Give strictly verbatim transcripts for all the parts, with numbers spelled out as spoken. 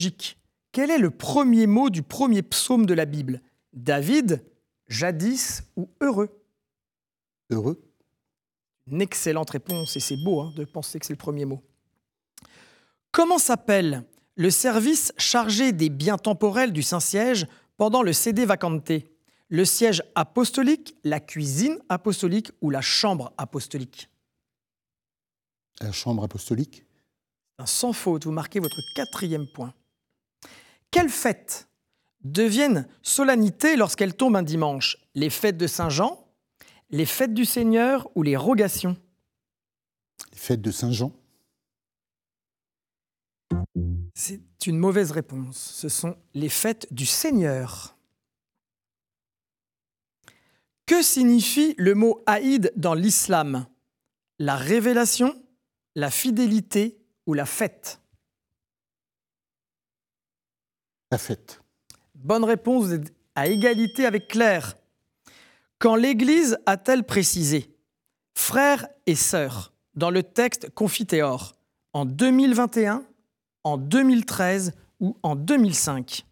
Gic. Quel est le premier mot du premier psaume de la Bible? David, jadis ou heureux? Heureux. Une excellente réponse, et c'est beau hein, de penser que c'est le premier mot. Comment s'appelle le service chargé des biens temporels du Saint-Siège pendant le Sede Vacante? Le siège apostolique, la cuisine apostolique ou la chambre apostolique? La chambre apostolique. Sans faute, vous marquez votre quatrième point. Quelles fêtes deviennent solennités lorsqu'elles tombent un dimanche? Les fêtes de Saint-Jean, les fêtes du Seigneur ou les rogations? Les fêtes de Saint-Jean. C'est une mauvaise réponse. Ce sont les fêtes du Seigneur. Que signifie le mot Aïd dans l'islam? La révélation, la fidélité ou la fête? La fête. Bonne réponse, vous êtes à égalité avec Claire. Quand l'Église a-t-elle précisé « frères et sœurs » dans le texte Confiteor, en deux mille vingt et un, en deux mille treize ou en deux mille cinq?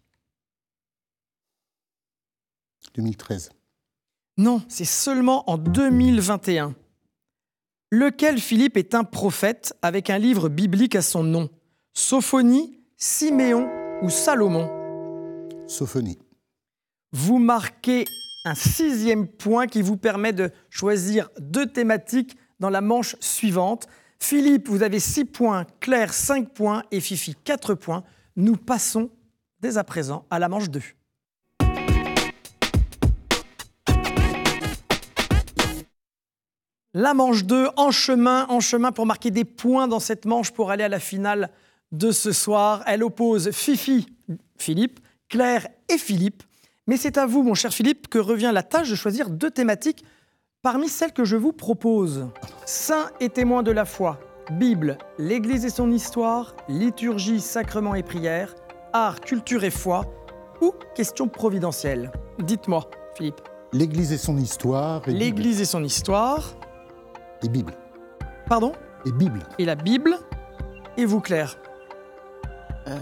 deux mille treize. Non, c'est seulement en deux mille vingt et un. Lequel Philippe est un prophète avec un livre biblique à son nom? Sophonie, Siméon ou Salomon? Sophonie. Vous marquez un sixième point qui vous permet de choisir deux thématiques dans la manche suivante. Philippe, vous avez six points, Claire, cinq points et Fifi, quatre points. Nous passons dès à présent à la manche deux. La manche deux, en chemin, en chemin pour marquer des points dans cette manche pour aller à la finale de ce soir. Elle oppose Fifi, Philippe, Claire et Philippe. Mais c'est à vous, mon cher Philippe, que revient la tâche de choisir deux thématiques parmi celles que je vous propose. Saints et témoins de la foi, Bible, l'Église et son histoire, liturgie, sacrements et prières, art, culture et foi ou questions providentielles. Dites-moi, Philippe. L'Église et son histoire. Et L'Église Bible. et son histoire. Et Bible. Pardon? Et Bible. Et la Bible. Et vous, Claire? Euh...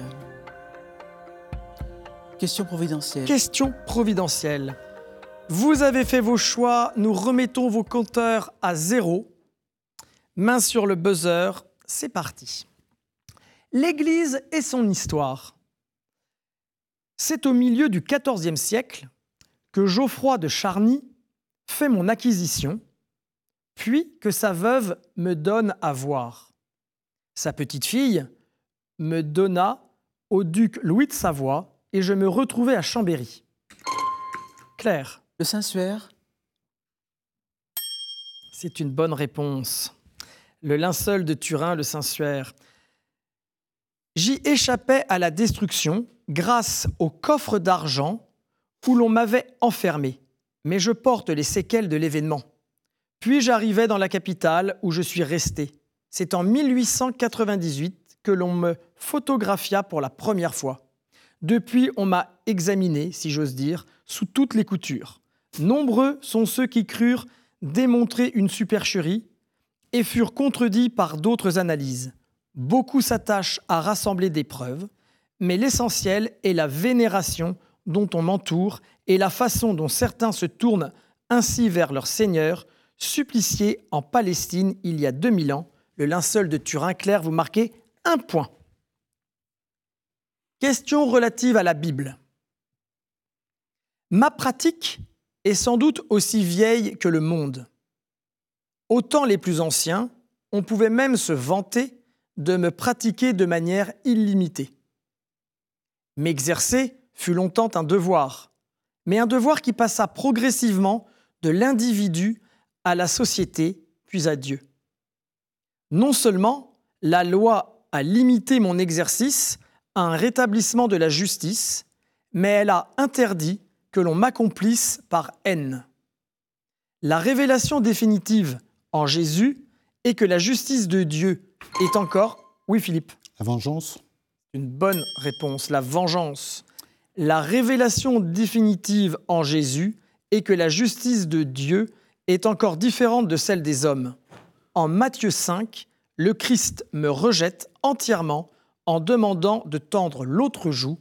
Question providentielle. Question providentielle. Vous avez fait vos choix, nous remettons vos compteurs à zéro. Main sur le buzzer, c'est parti. L'Église et son histoire. C'est au milieu du quatorzième siècle que Geoffroy de Charny fait mon acquisition, puis que sa veuve me donne à voir. Sa petite-fille me donna au duc Louis de Savoie et je me retrouvai à Chambéry. Claire. Le Saint-Suaire. C'est une bonne réponse. Le linceul de Turin, le Saint-Suaire. J'y échappais à la destruction grâce au coffre d'argent où l'on m'avait enfermé, mais je porte les séquelles de l'événement. Puis j'arrivai dans la capitale où je suis resté. C'est en mille huit cent quatre-vingt-dix-huit que l'on me photographia pour la première fois. Depuis, on m'a examiné, si j'ose dire, sous toutes les coutures. Nombreux sont ceux qui crurent démontrer une supercherie et furent contredits par d'autres analyses. Beaucoup s'attachent à rassembler des preuves, mais l'essentiel est la vénération dont on m'entoure et la façon dont certains se tournent ainsi vers leur Seigneur, supplicié en Palestine il y a deux mille ans. Le linceul de Turin. Claire, vous marquez un point. Question relative à la Bible. Ma pratique est sans doute aussi vieille que le monde. Au temps les plus anciens, on pouvait même se vanter de me pratiquer de manière illimitée. M'exercer fut longtemps un devoir, mais un devoir qui passa progressivement de l'individu à la société, puis à Dieu. Non seulement la loi a limité mon exercice à un rétablissement de la justice, mais elle a interdit que l'on m'accomplisse par haine. La révélation définitive en Jésus est que la justice de Dieu est encore... Oui, Philippe. La vengeance. Une bonne réponse, la vengeance. La révélation définitive en Jésus est que la justice de Dieu est encore différente de celle des hommes. En Matthieu cinq, le Christ me rejette entièrement en demandant de tendre l'autre joue